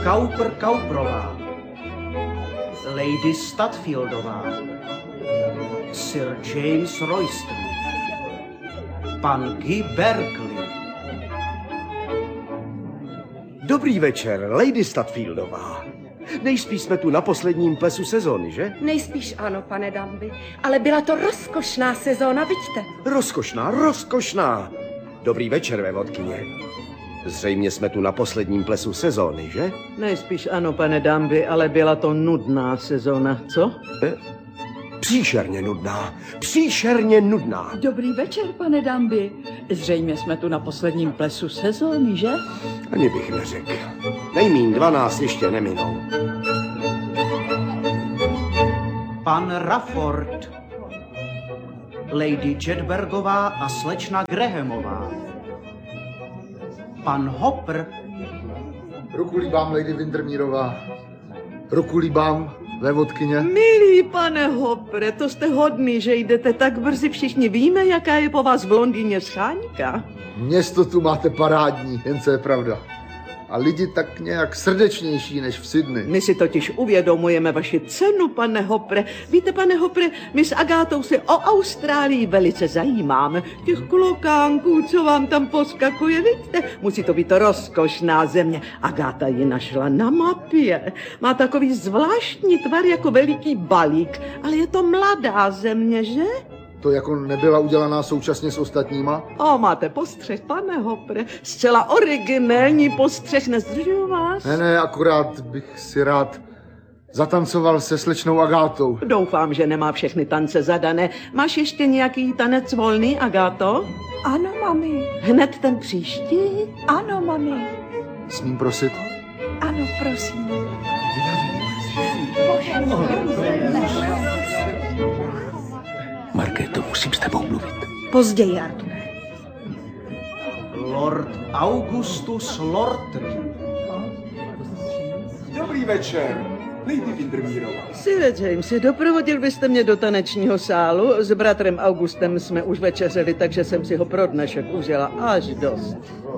Cowper Cowperová, Lady Statfieldová, Sir James Royston, pan Guy Berkeley. Dobrý večer, Lady Statfieldová. Nejspíš jsme tu na posledním plesu sezóny, že? Nejspíš ano, pane Danby, ale byla to rozkošná sezóna, vidíte? Rozkošná. Dobrý večer, vévodkyně. Zřejmě jsme tu na posledním plesu sezóny, že? Nejspíš ano, pane Danby, ale byla to nudná sezóna, co? Příšerně nudná. Dobrý večer, pane Danby. Zřejmě jsme tu na posledním plesu sezóny, že? Ani bych neřekl. Nejmíň 12 ještě neminou. Pan Rafford, Lady Jedburgová a slečna Grahamová, pan Hopper. Ruku líbám, Lady Windermereová. Ruku líbám, vévodkyně. Milý pane Hopre, to jste hodný, že jdete tak brzy. Všichni víme, jaká je po vás v Londýně scháňka. Město tu máte parádní, jen co je pravda. A lidi tak nějak srdečnější než v Sydney. My si totiž uvědomujeme vaši cenu, pane Hopre. Víte, pane Hopre, my s Agátou se o Austrálii velice zajímáme. Těch klokánků, co vám tam poskakuje, vidíte? Musí to být rozkošná země. Agáta ji našla na mapě. Má takový zvláštní tvar jako veliký balík, ale je to mladá země, že? To jako nebyla udělaná současně s ostatníma? Máte postřeh, pane Hopre. Zcela originální postřeh, nezdržuju vás? Ne, akorát bych si rád zatancoval se slečnou Agátou. Doufám, že nemá všechny tance zadané. Máš ještě nějaký tanec volný, Agáto? Ano, mami. Hned ten příští? Ano, mami. Smím prosit? Ano, prosím. Markéto, musím s tebou mluvit. Později, Arture. Lord Augustus Lorton. Dobrý večer, Lady Windermereová. Sire Jamesi, doprovodil byste mě do tanečního sálu. S bratrem Augustem jsme už večeřeli, takže jsem si ho pro dnešek užila až dost.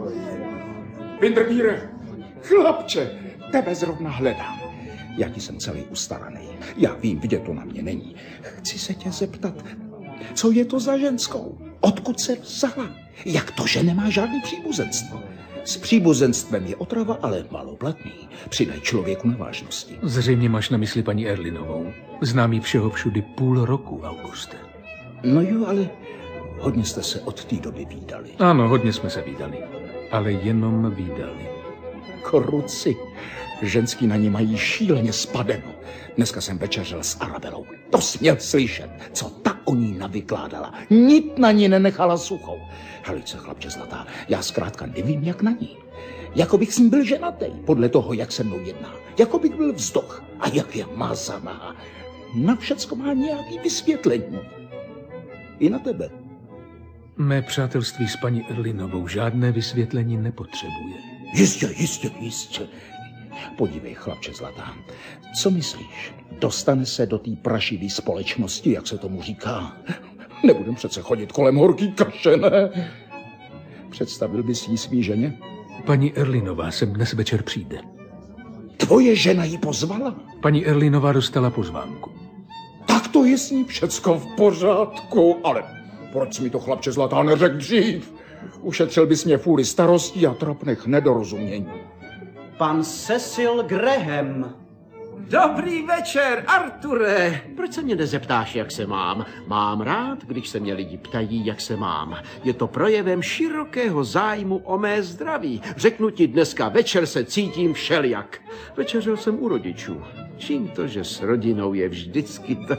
Windermere, chlapče, tebe zrovna hledám. Já ti jsem celý ustaraný. Já vím, vidět to na mě není. Chci se tě zeptat, co je to za ženskou? Odkud se vzala? Jak to, že nemá žádný příbuzenstvo? S příbuzenstvem je otrava, ale maloplatný. Přidaj člověku na vážnosti. Zřejmě máš na mysli paní Erlinovou. Znám ji všeho všudy půl roku, Auguste. No jo, ale hodně jste se od té doby vídali. Ano, hodně jsme se vídali. Ale jenom vídali. Kruci. Ženský na ní mají šíleně spadeno. Dneska jsem večeřel s Arabelou. To směl slyšet, co ta o ní navykládala. Nic na ní nenechala suchou. Helice, chlapče zlatá, já zkrátka nevím, jak na ní. Jako bych s ní byl ženatý, podle toho, jak se mnou jedná. Jako bych byl vzdoch a jak je mazaná. Na všecko má nějaký vysvětlení. I na tebe. Mé přátelství s paní Erlinovou žádné vysvětlení nepotřebuje. Jistě. Podívej, chlapče zlatá, co myslíš? Dostane se do té prašivý společnosti, jak se tomu říká? Nebudem přece chodit kolem horký kaše, ne? Představil bys jí svý ženě? Paní Erlinová sem dnes večer přijde. Tvoje žena ji pozvala? Paní Erlinová dostala pozvánku. Tak to je s ní všecko v pořádku, ale proč jsi mi to, chlapče zlatá, neřekl dřív? Ušetřil bys mě fůry starostí a trapných nedorozumění. Pan Cecil Graham. Dobrý večer, Arture. Proč se mě nezeptáš, jak se mám? Mám rád, když se mě lidi ptají, jak se mám. Je to projevem širokého zájmu o mé zdraví. Řeknu ti, dneska večer se cítím všelijak. Večeřel jsem u rodičů. Čím to, že s rodinou je vždycky tak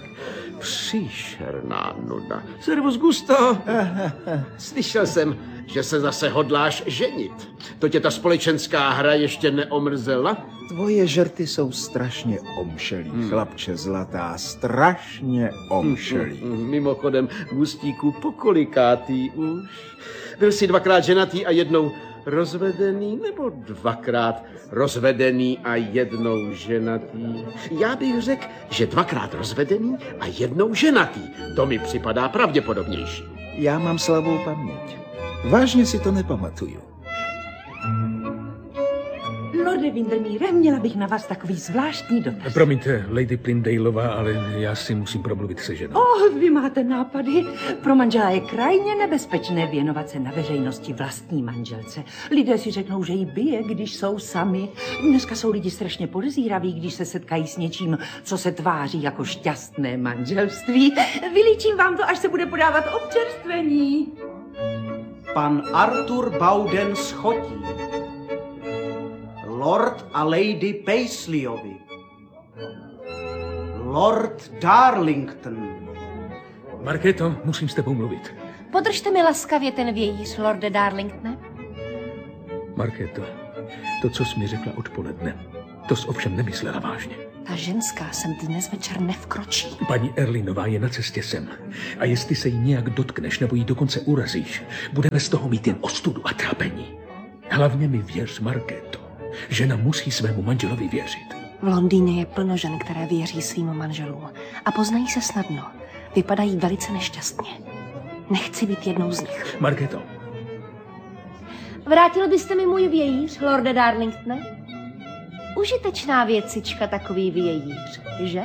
příšerná nuda. Servus Gusto. Slyšel jsem, že se zase hodláš ženit. To tě ta společenská hra ještě neomrzela? Tvoje žerty jsou strašně omšelý, chlapče zlatá, strašně omšelý. Mimochodem, Gustíku, pokolikátý už? Byl jsi dvakrát ženatý a jednou rozvedený, nebo dvakrát rozvedený a jednou ženatý? Já bych řekl, že dvakrát rozvedený a jednou ženatý. To mi připadá pravděpodobnější. Já mám slabou paměť. Vážně si to nepamatuju. Lord Lorde Windermere, měla bych na vás takový zvláštní dotaz. Promiňte, Lady Plymdalová, ale já si musím promluvit se ženou. Vy máte nápady. Pro manžela je krajně nebezpečné věnovat se na veřejnosti vlastní manželce. Lidé si řeknou, že ji bije, když jsou sami. Dneska jsou lidi strašně podezíraví, když se setkají s něčím, co se tváří jako šťastné manželství. Vylíčím vám to, až se bude podávat občerstvení. Pan Arthur Bowden z Chotí, Lord a Lady Paisleyovi, Lord Darlington. Markéto, musím s tebou mluvit. Podržte mi laskavě ten vějíř, Lorde Darlingtone. Markéto, to, co jsi mi řekla odpoledne, to jsi ovšem nemyslela vážně. Ta ženská sem dnes večer nevkročí. Paní Erlinová je na cestě sem. A jestli se jí nějak dotkneš nebo jí dokonce urazíš, budeme z toho mít jen ostudu a trápení. Hlavně mi věř, Markéto. Žena musí svému manželovi věřit. V Londýně je plno žen, které věří svým manželům. A poznají se snadno. Vypadají velice nešťastně. Nechci být jednou z nich. Markéto. Vrátil byste mi můj vějíř, Lorde Darlingtone? Užitečná věcička takový vějíř, že?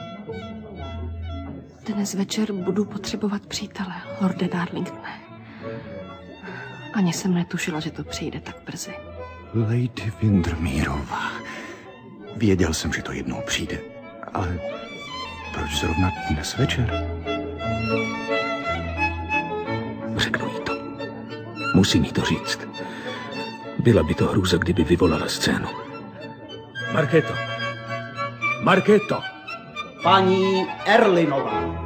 Dnes večer budu potřebovat přítele, Lorde Darlingtone. Ani jsem netušila, že to přijde tak brzy. Lady Windermereová. Věděl jsem, že to jednou přijde, ale proč zrovna dnes večer? Řeknu jí to. Musím jí to říct. Byla by to hrůza, kdyby vyvolala scénu. Markéto. Markéto. Paní Erlinová.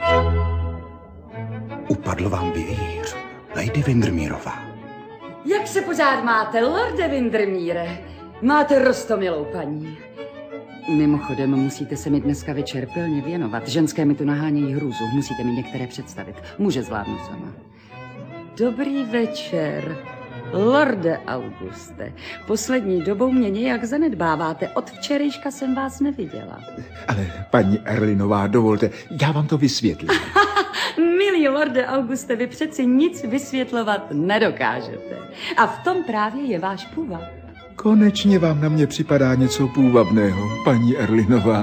Upadl vám vějíř, Lady Windermereová. Jak se pořád máte, Lorde Windermere? Máte roztomilou paní. Mimochodem, musíte se mi dneska večer pilně věnovat. Ženské mi tu nahánějí hrůzu. Musíte mi některé představit. Muže zvládnu sama. Dobrý večer, Lorde Auguste. Poslední dobou mě nějak zanedbáváte. Od včerejška jsem vás neviděla. Ale paní Erlinová, dovolte, já vám to vysvětlím. Milý Lorde Auguste, vy přeci nic vysvětlovat nedokážete. A v tom právě je váš půvab. Konečně vám na mě připadá něco půvabného, paní Erlinová.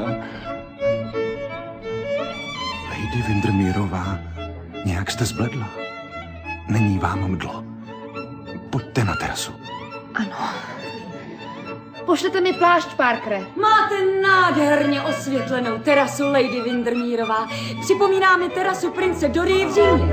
Lady Windermereová, nějak jste zbledla. Není vám mdlo. Pojďte na terasu. Ano. Pošlete mi plášť, Parkere. Máte nádherně osvětlenou terasu, Lady Windermereová. Připomíná mi terasu prince Dory v Římě.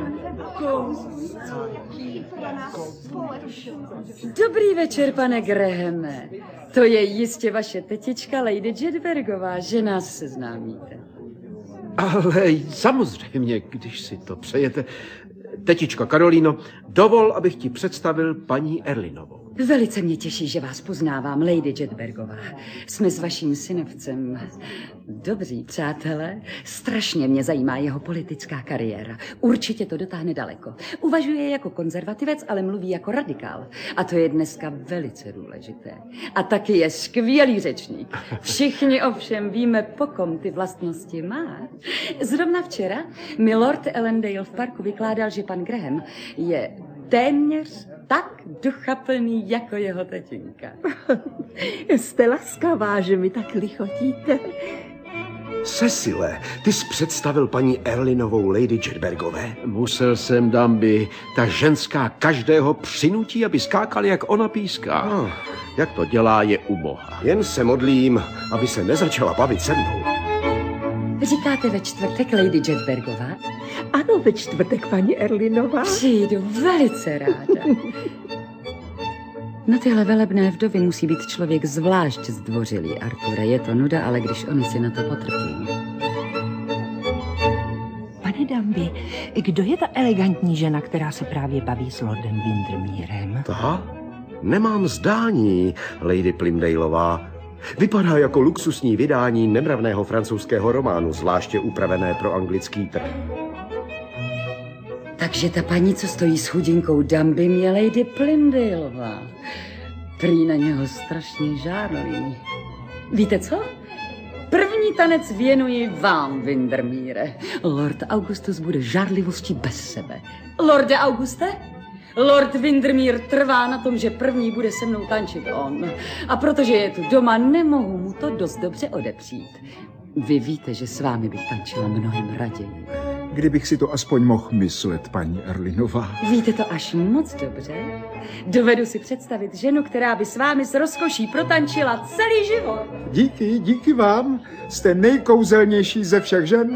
Dobrý večer, pane Grahame. To je jistě vaše tetička Lady Jedburgová, že nás seznámíte. Ale samozřejmě, když si to přejete. Tetičko Karolíno, dovol, abych ti představil paní Erlinovou. Velice mě těší, že vás poznávám, Lady Jedburgová. Jsme s vaším synovcem dobří přátelé. Strašně mě zajímá jeho politická kariéra. Určitě to dotáhne daleko. Uvažuje jako konzervativec, ale mluví jako radikál. A to je dneska velice důležité. A taky je skvělý řečník. Všichni ovšem víme, po kom ty vlastnosti má. Zrovna včera mi Lord Ellendale v parku vykládal, že pan Graham je téměř tak duchaplný jako jeho tetinka. Jste laskavá, že mi tak lichotíte. Cecile, ty jsi představil paní Erlinovou Lady Jedburgové? Musel jsem, Danby. Ta ženská každého přinutí, aby skákal, jak ona píská. Jak to dělá, je u Boha. Jen se modlím, aby se nezačala bavit se mnou. Říkáte ve čtvrtek, Lady Jedburgová? Ano, ve čtvrtek, paní Erlinová. Přijdu velice ráda. Na tyhle velebné vdovy musí být člověk zvlášť zdvořilý, Arture. Je to nuda, ale když oni si na to potrpí. Pane Danby, kdo je ta elegantní žena, která se právě baví s Lordem Windermerem? Ta? Nemám zdání, Lady Plymdalová. Vypadá jako luxusní vydání nemravného francouzského románu, zvláště upravené pro anglický trh. Takže ta paní, co stojí s chudinkou Danbym, je Lady Plymdalová. Prý na něho strašně žárují. Víte co? První tanec věnuji vám, Windermere. Lord Augustus bude žárlivostí bez sebe. Lorde Auguste, Lord Windermere trvá na tom, že první bude se mnou tančit on. A protože je tu doma, nemohu mu to dost dobře odepřít. Vy víte, že s vámi bych tančila mnohem raději. Kdybych si to aspoň mohl myslet, paní Erlinová. Víte to až moc dobře. Dovedu si představit ženu, která by s vámi s rozkoší protančila celý život. Díky vám. Jste nejkouzelnější ze všech žen.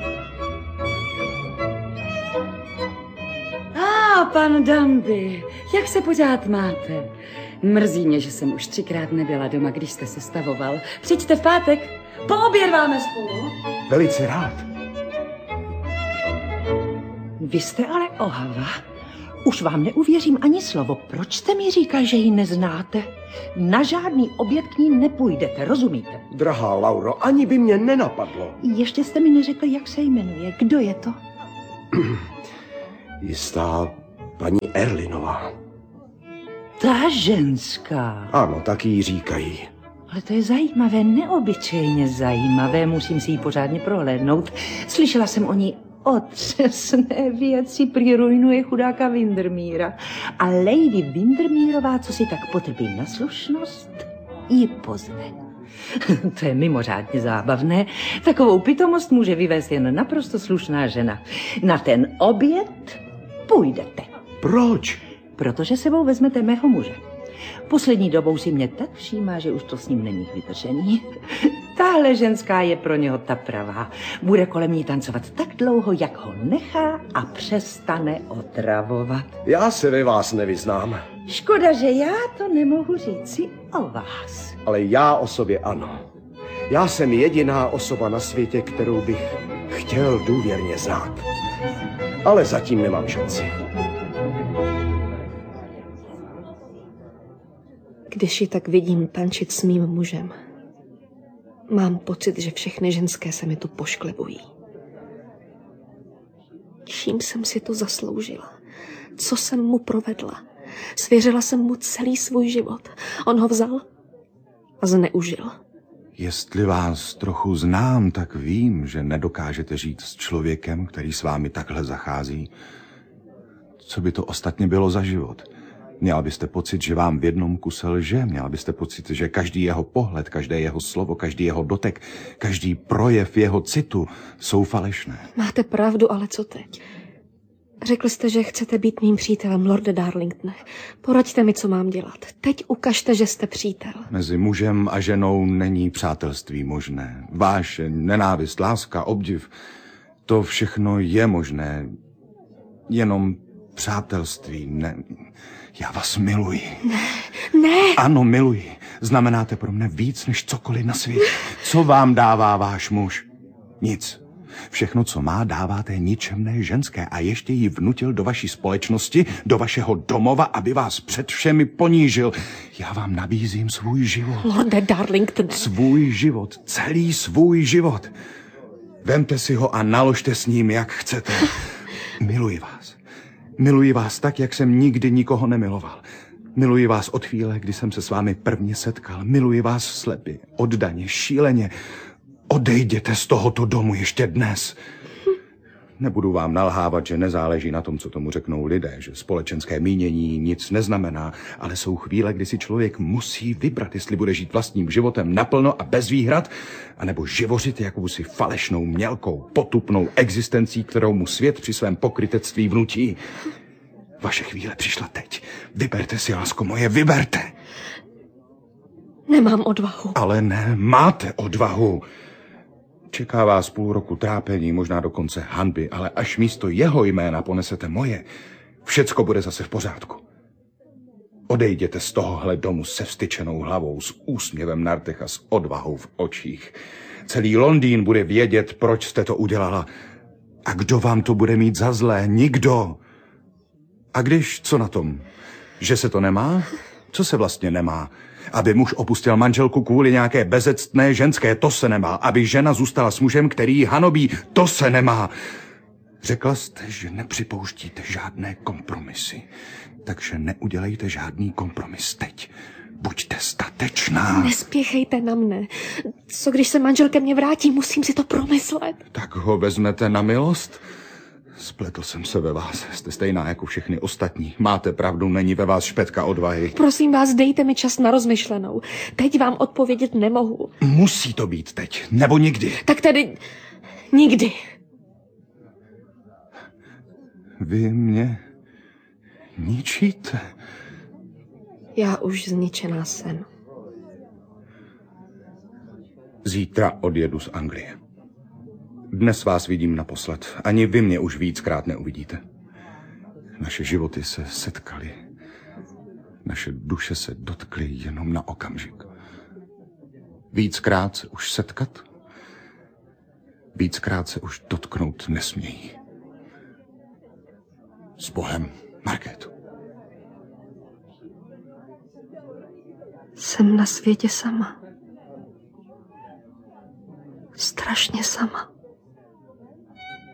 Pan Danby, jak se pořád máte? Mrzí mě, že jsem už 3krát nebyla doma, když jste se stavoval. Přijďte v pátek, poobědváme spolu. Velice rád. Vy jste ale ohava. Už vám neuvěřím ani slovo. Proč jste mi říkal, že ji neznáte? Na žádný oběd k ní nepůjdete, rozumíte? Drahá Lauro, ani by mě nenapadlo. Ještě jste mi neřekl, jak se jmenuje. Kdo je to? Jistá paní Erlinová. Ta ženská. Ano, tak jí říkají. Ale to je zajímavé, neobyčejně zajímavé. Musím si ji pořádně prohlédnout. Slyšela jsem o ní otřesné věci, prý ruinuje chudáka Windermera. A Lady Windermerová, co si tak potrpí na slušnost, ji pozve. To je mimořádně zábavné. Takovou pitomost může vyvést jen naprosto slušná žena. Na ten oběd půjdete. Proč? Protože sebou vezmete mého muže. Poslední dobou si mě tak všímá, že už to s ním není k vydržení. Tahle ženská je pro něho ta pravá. Bude kolem ní tancovat tak dlouho, jak ho nechá a přestane otravovat. Já se ve vás nevyznám. Škoda, že já to nemohu říci o vás. Ale já o sobě ano. Já jsem jediná osoba na světě, kterou bych chtěl důvěrně znát. Ale zatím nemám šanci. Když ji tak vidím tančit s mým mužem, mám pocit, že všechny ženské se mi tu pošklebují. Čím jsem si to zasloužila? Co jsem mu provedla? Svěřila jsem mu celý svůj život. On ho vzal a zneužil. Jestli vás trochu znám, tak vím, že nedokážete žít s člověkem, který s vámi takhle zachází. Co by to ostatně bylo za život? Měla byste pocit, že vám v jednom kuse lže. Měla byste pocit, že každý jeho pohled, každé jeho slovo, každý jeho dotek, každý projev jeho citu jsou falešné. Máte pravdu, ale co teď? Řekl jste, že chcete být mým přítelem, lorde Darlingtone. Poraďte mi, co mám dělat. Teď ukažte, že jste přítel. Mezi mužem a ženou není přátelství možné. Vášeň, nenávist, láska, obdiv, to všechno je možné. Jenom přátelství ne. Já vás miluji. Ne. Ano, miluji. Znamenáte pro mne víc než cokoliv na světě. Co vám dává váš muž? Nic. Všechno, co má, dáváte ničemné ženské a ještě ji vnutil do vaší společnosti, do vašeho domova, aby vás před všemi ponížil. Já vám nabízím svůj život. Lorde Darlingtone. Svůj život, celý svůj život. Vemte si ho a naložte s ním, jak chcete. Miluji vás. Miluji vás tak, jak jsem nikdy nikoho nemiloval. Miluji vás od chvíle, kdy jsem se s vámi prvně setkal. Miluji vás slepě, oddaně, šíleně. Odejděte z tohoto domu ještě dnes. Nebudu vám nalhávat, že nezáleží na tom, co tomu řeknou lidé, že společenské mínění nic neznamená, ale jsou chvíle, kdy si člověk musí vybrat, jestli bude žít vlastním životem naplno a bez výhrad, anebo živořit jakousi falešnou, mělkou, potupnou existencí, kterou mu svět při svém pokrytectví vnutí. Vaše chvíle přišla teď. Vyberte si, lásko moje, vyberte. Nemám odvahu. Ale ne, máte odvahu. Čeká vás půl roku trápení, možná dokonce hanby, ale až místo jeho jména ponesete moje, všecko bude zase v pořádku. Odejděte z tohohle domu se vstyčenou hlavou, s úsměvem na rtech a s odvahou v očích. Celý Londýn bude vědět, proč jste to udělala. A kdo vám to bude mít za zlé? Nikdo. A když, co na tom? Že se to nemá? Co se vlastně nemá? Aby muž opustil manželku kvůli nějaké bezectné ženské, to se nemá. Aby žena zůstala s mužem, který ji hanobí, to se nemá. Řekla jste, že nepřipouštíte žádné kompromisy. Takže neudělejte žádný kompromis teď. Buďte statečná. Nespěchejte na mne. Co když se manžel ke mně vrátí, musím si to promyslet. Tak ho vezmete na milost? Spletl jsem se ve vás. Jste stejná jako všechny ostatní. Máte pravdu, není ve vás špetka odvahy. Prosím vás, dejte mi čas na rozmyšlenou. Teď vám odpovědět nemohu. Musí to být teď, nebo nikdy. Tak tedy nikdy. Vy mě ničíte. Já už zničená jsem. Zítra odjedu z Anglie. Dnes vás vidím naposled. Ani vy mě už víckrát neuvidíte. Naše životy se setkaly. Naše duše se dotkly jenom na okamžik. Víckrát se už setkat, víckrát se už dotknout nesmějí. S Bohem, Markéto. Jsem na světě sama. Strašně sama.